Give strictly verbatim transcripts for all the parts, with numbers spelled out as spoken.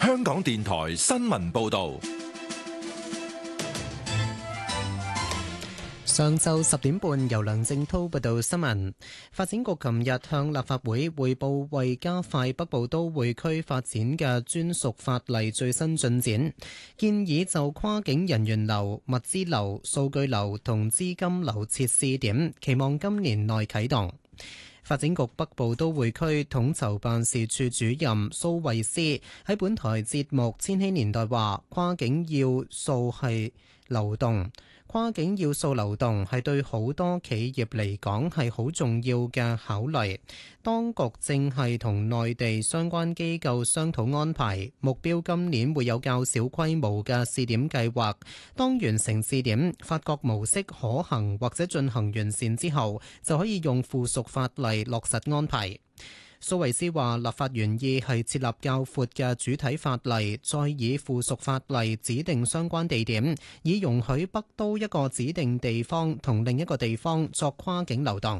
香港電台新聞報道。 上晝十點半，由梁正滔報道新聞。發展局琴日向立法會匯報為加快北部都會區發展嘅專屬法例最新進展，建議就跨境人員流、物資流、數據流同資金流設試點，期望今年內啟動。發展局北部都會區統籌辦事處主任蘇慧思喺本台節目《千禧年代》話：跨境要素係流動。跨境要素流動係對好多企業嚟講係好重要嘅考慮。當局正係同內地相關機構商討安排，目標今年會有較小規模嘅試點計劃。當完成試點，發覺模式可行或者進行完善之後，就可以用附屬法例落實安排。蘇維斯話：立法原意係設立較闊嘅主體法例，再以附屬法例指定相關地點，以容許北都一個指定地方同另一個地方作跨境流動。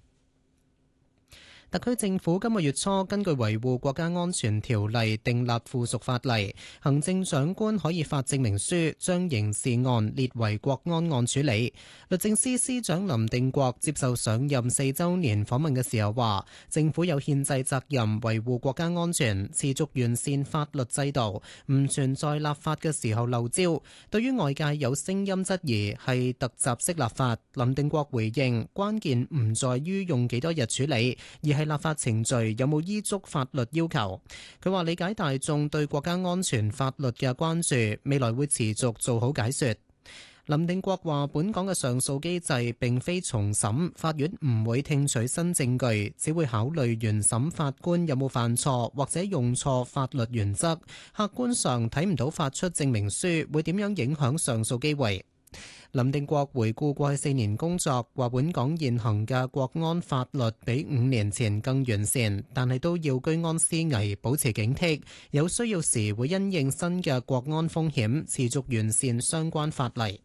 特區政府今個月初根據維護國家安全條例訂立附屬法例，行政長官可以發證明書將刑事案列為國安案處理。律政司司長林定國接受上任四週年訪問嘅時候話，政府有憲制責任維護國家安全，持續完善法律制度，唔存在立法嘅時候漏招。對於外界有聲音質疑係突襲式立法，林定國回應關鍵唔在於用幾多日處理，而係立法程序有冇依足法律要求？佢話理解大眾對國家安全法律嘅關注，未來會持續做好解說。林定國話：本港嘅上訴機制並非重審，法院唔會聽取新證據，只會考慮原審法官有冇犯錯或者用錯法律原則。客觀上睇唔到發出證明書會點樣影響上訴機會。林定國回顧過去四年工作，話本港現行嘅國安法律比五年前更完善，但係都要居安思危，保持警惕，有需要時會因應新嘅國安風險，持續完善相關法例。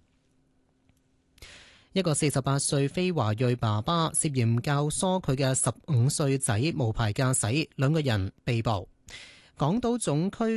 一個四十八歲非華裔爸爸涉嫌教唆佢嘅十五歲仔無牌駕駛，兩個人被捕。港島總區